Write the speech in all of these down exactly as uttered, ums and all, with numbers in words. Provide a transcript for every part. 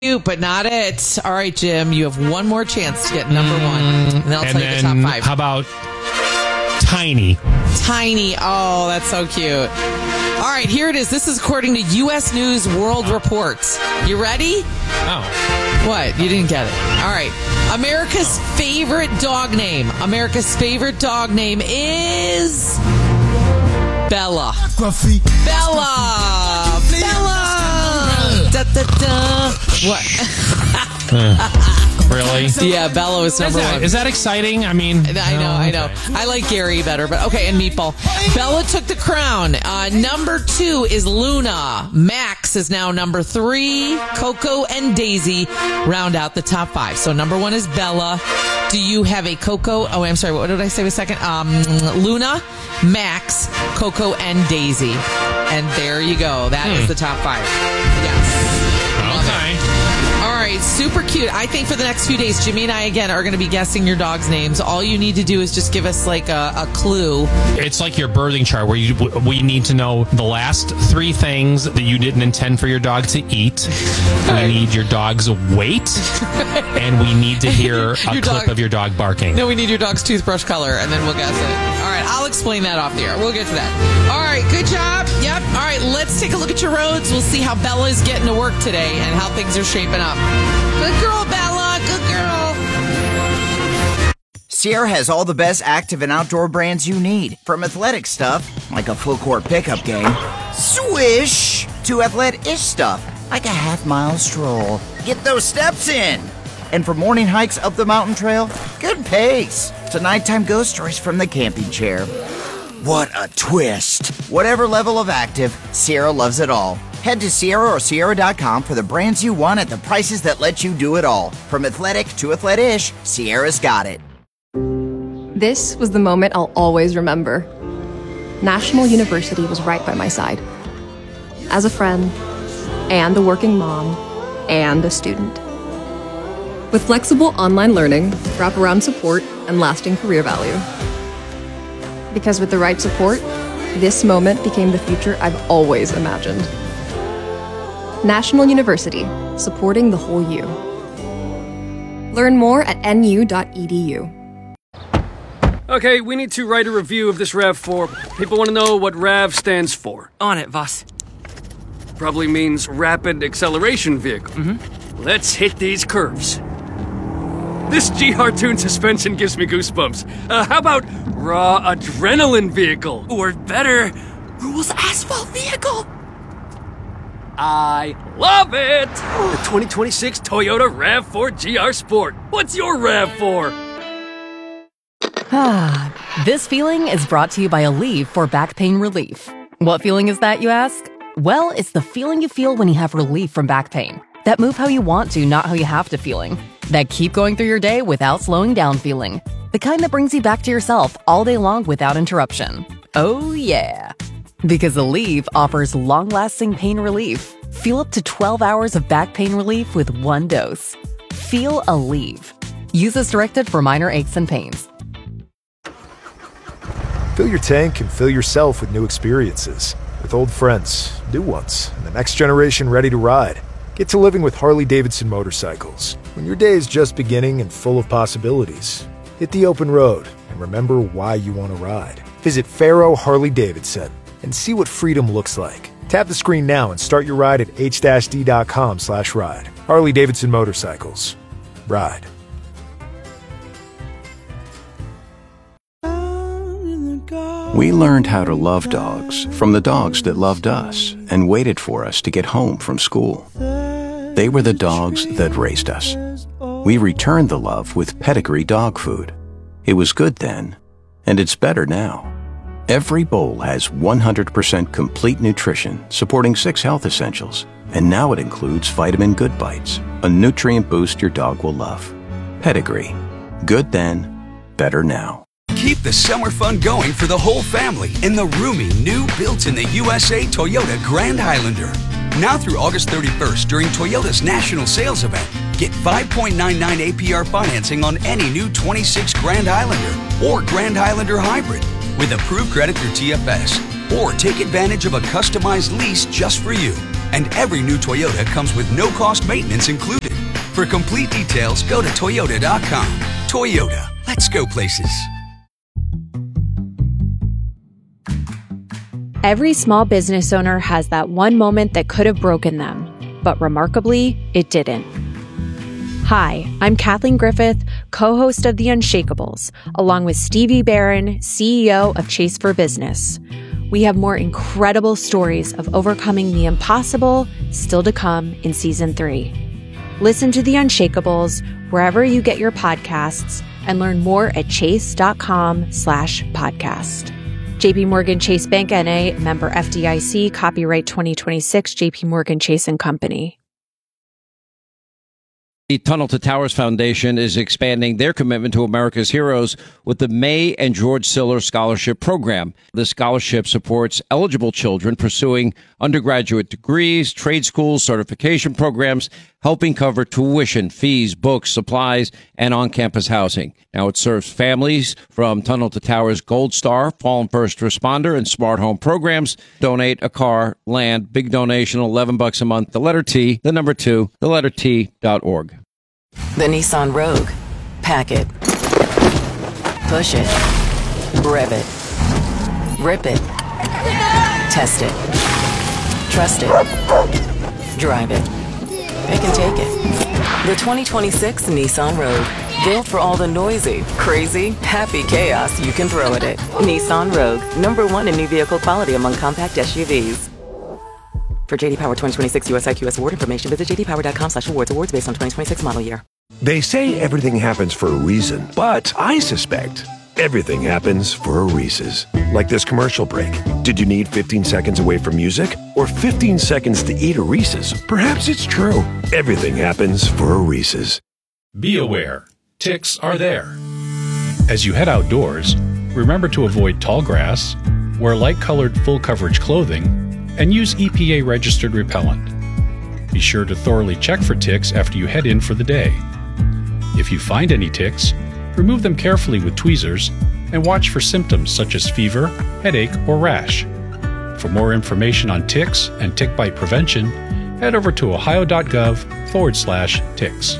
Cute, but not it. All right, Jim, you have one more chance to get number one. And then I'll and tell you the top then five. How about Tiny? Tiny. Oh, that's so cute. All right, here it is. This is according to U S News World Report. You ready? Oh. What? You didn't get it. All right. America's favorite dog name. America's favorite dog name is Bella. Bella. Bella. Da, da, da. What? uh, really? Yeah, Bella was number is that, one. Is that exciting? I mean, I know, no, I know. okay. I like Gary better, but okay, and Meatball. Bella took the crown. Uh, number two is Luna. Max is now number three. Coco and Daisy round out the top five. So number one is Bella. Do you have a Coco? Oh, I'm sorry. What did I say a second? Um, Luna, Max, Coco, and Daisy. And there you go. That hmm. is the top five. Yes. Okay. All right, super cute. I think for the next few days, Jimmy and I, again, are going to be guessing your dog's names. All you need to do is just give us, like, a, a clue. It's like your birthing chart where you we need to know the last three things that you didn't intend for your dog to eat. Right. We need your dog's weight, and we need to hear a clip dog, of your dog barking. No, we need your dog's toothbrush color, and then we'll guess it. All right, I'll explain that off the air. We'll get to that. All right, good job. Yep. All right, let's take a look at your roads. We'll see how Bella is getting to work today and how things are shaping up. Good girl, Bella. Good girl. Sierra has all the best active and outdoor brands you need. From athletic stuff, like a full court pickup game, swish, to athletic-ish stuff, like a half-mile stroll. Get those steps in. And for morning hikes up the mountain trail, good pace. To nighttime ghost stories from the camping chair. What a twist. Whatever level of active, Sierra loves it all. Head to Sierra or Sierra dot com for the brands you want at the prices that let you do it all. From athletic to athletic-ish, Sierra's got it. This was the moment I'll always remember. National University was right by my side. As a friend, and a working mom, and a student. With flexible online learning, wraparound support, and lasting career value. Because with the right support, this moment became the future I've always imagined. National University, supporting the whole you. Learn more at N U dot E D U. Okay, we need to write a review of this RAV four. People want to know what RAV stands for. On it, Voss. Probably means Rapid Acceleration Vehicle. Mm-hmm. Let's hit these curves. This G R Tune suspension gives me goosebumps. Uh, how about Raw Adrenaline Vehicle? Or better, Rules Asphalt Vehicle. I love it! The twenty twenty-six Toyota RAV four G R Sport. What's your RAV four? Ah, this feeling is brought to you by Aleve for back pain relief. What feeling is that, you ask? Well, it's the feeling you feel when you have relief from back pain. That move how you want to, not how you have to feeling. That keep going through your day without slowing down feeling. The kind that brings you back to yourself all day long without interruption. Oh yeah. Because Aleve offers long-lasting pain relief. Feel up to twelve hours of back pain relief with one dose. Feel Aleve. Use as directed for minor aches and pains. Fill your tank and fill yourself with new experiences. With old friends, new ones, and the next generation ready to ride. Get to living with Harley-Davidson motorcycles. When your day is just beginning and full of possibilities, hit the open road and remember why you want to ride. Visit Faro Harley-Davidson and see what freedom looks like. Tap the screen now and start your ride at h d dot com slash ride. Harley-Davidson Motorcycles. Ride. We learned how to love dogs from the dogs that loved us and waited for us to get home from school. They were the dogs that raised us. We returned the love with Pedigree dog food. It was good then, and it's better now. Every bowl has one hundred percent complete nutrition, supporting six health essentials, and now it includes Vitamin Good Bites, a nutrient boost your dog will love. Pedigree. Good then, better now. Keep the summer fun going for the whole family in the roomy, new built-in-the-U S A Toyota Grand Highlander. Now through August thirty-first during Toyota's national sales event, get five point nine nine A P R financing on any new twenty-six Grand Highlander or Grand Highlander Hybrid with approved credit through T F S. Or take advantage of a customized lease just for you. And every new Toyota comes with no-cost maintenance included. For complete details, go to Toyota dot com. Toyota, let's go places. Every small business owner has that one moment that could have broken them, but remarkably, it didn't. Hi, I'm Kathleen Griffith, co-host of The Unshakables, along with Stevie Barron, C E O of Chase for Business. We have more incredible stories of overcoming the impossible still to come in season three. Listen to The Unshakables wherever you get your podcasts and learn more at chase.com slash podcast. J P Morgan Chase Bank N A, member F D I C, copyright twenty twenty-six, J P Morgan Chase and Company. The Tunnel to Towers Foundation is expanding their commitment to America's heroes with the May and George Siller Scholarship Program. The scholarship supports eligible children pursuing undergraduate degrees, trade schools, certification programs, helping cover tuition, fees, books, supplies, and on-campus housing. Now it serves families from Tunnel to Towers Gold Star, Fallen First Responder, and Smart Home programs. Donate a car, land, big donation, eleven bucks a month. The letter T, the number two, the letter T dot org. The Nissan Rogue. Pack it. Push it. Rev it. Rip it. Test it. Trust it. Drive it. Pick and take it. The twenty twenty-six Nissan Rogue. Built for all the noisy, crazy, happy chaos you can throw at it. Nissan Rogue. Number one in new vehicle quality among compact S U Vs. For J D Power twenty twenty-six U S I Q S award information, visit j d power dot com slash awards. Awards based on twenty twenty-six model year. They say everything happens for a reason, but I suspect everything happens for a Reese's. Like this commercial break. Did you need fifteen seconds away from music? Or fifteen seconds to eat a Reese's? Perhaps it's true. Everything happens for a Reese's. Be aware. Ticks are there. As you head outdoors, remember to avoid tall grass, wear light-colored full-coverage clothing, and use E P A-registered repellent. Be sure to thoroughly check for ticks after you head in for the day. If you find any ticks, remove them carefully with tweezers and watch for symptoms such as fever, headache, or rash. For more information on ticks and tick bite prevention, head over to ohio.gov forward slash ticks.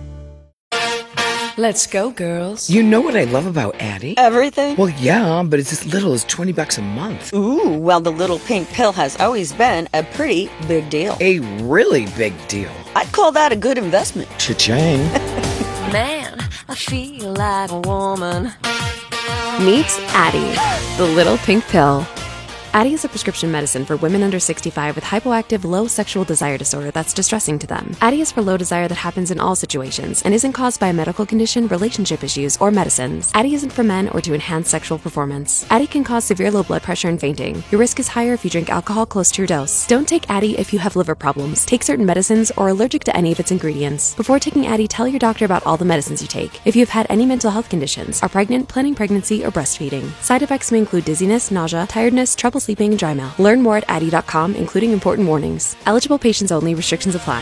Let's go, girls. You know what I love about Addie? Everything? Well, yeah, but it's as little as twenty bucks a month. Ooh, well, the little pink pill has always been a pretty big deal. A really big deal. I'd call that a good investment. Cha-ching. Man, I feel like a woman. Meet Addie, the little pink pill. Addie is a prescription medicine for women under sixty-five with hypoactive low sexual desire disorder that's distressing to them. Addie is for low desire that happens in all situations and isn't caused by a medical condition, relationship issues, or medicines. Addie isn't for men or to enhance sexual performance. Addie can cause severe low blood pressure and fainting. Your risk is higher if you drink alcohol close to your dose. Don't take Addie if you have liver problems, take certain medicines, or are allergic to any of its ingredients. Before taking Addie, tell your doctor about all the medicines you take. If you have had any mental health conditions, are pregnant, planning pregnancy, or breastfeeding. Side effects may include dizziness, nausea, tiredness, trouble sleeping, and dry mouth. Learn more at addie dot com, including important warnings. Eligible patients only. Restrictions apply.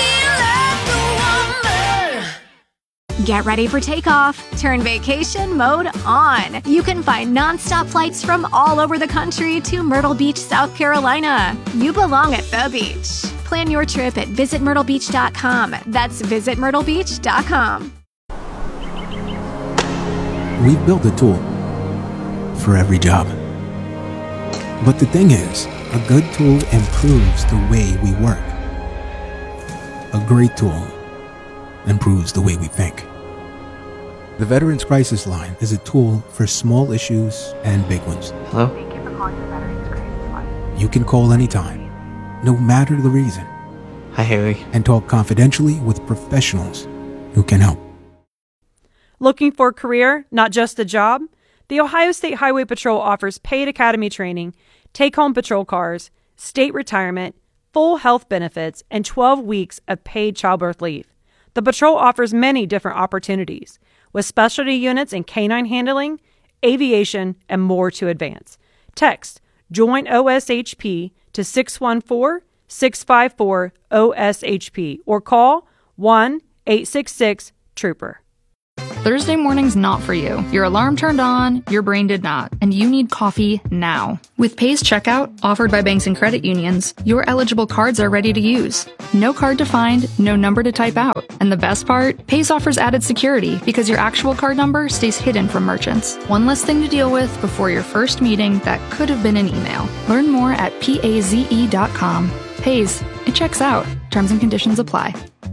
Get ready for takeoff. Turn vacation mode on. You can find nonstop flights from all over the country to Myrtle Beach, South Carolina. You belong at the beach. Plan your trip at visit myrtle beach dot com. That's visit myrtle beach dot com. We've built a tool for every job. But the thing is, a good tool improves the way we work. A great tool improves the way we think. The Veterans Crisis Line is a tool for small issues and big ones. Hello? Thank you for calling the Veterans Crisis Line. You can call anytime, no matter the reason. Hi, Haley. And talk confidentially with professionals who can help. Looking for a career, not just a job? The Ohio State Highway Patrol offers paid academy training, take-home patrol cars, state retirement, full health benefits, and twelve weeks of paid childbirth leave. The patrol offers many different opportunities, with specialty units in canine handling, aviation, and more to advance. Text JOIN O S H P to six one four, six five four, O S H P or call one eight six six, TROOPER. Thursday morning's not for you. Your alarm turned on, your brain did not, and you need coffee now. With Pay's checkout, offered by banks and credit unions, your eligible cards are ready to use. No card to find, no number to type out. And the best part, Pay's offers added security because your actual card number stays hidden from merchants. One less thing to deal with before your first meeting that could have been an email. Learn more at paze dot com. Pay's, it checks out. Terms and conditions apply.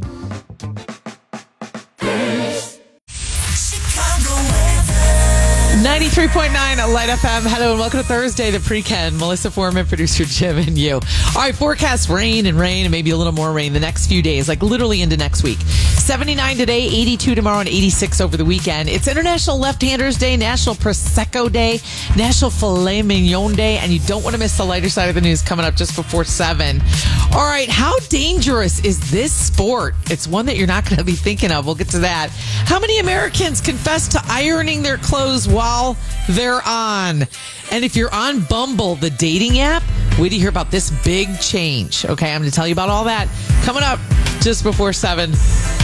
ninety-three point nine Light F M. Hello and welcome to Thursday, the pre-Ken. Melissa Foreman, producer Jim, and you. All right, forecast rain and rain and maybe a little more rain the next few days, like literally into next week. seventy-nine today, eighty-two tomorrow, and eighty-six over the weekend. It's International Left-Handers Day, National Prosecco Day, National Filet Mignon Day, and you don't want to miss the lighter side of the news coming up just before seven. All right, how dangerous is this sport? It's one that you're not going to be thinking of. We'll get to that. How many Americans confess to ironing their clothes while they're on? And if you're on Bumble, the dating app, wait to hear about this big change. Okay, I'm going to tell you about all that coming up just before seven.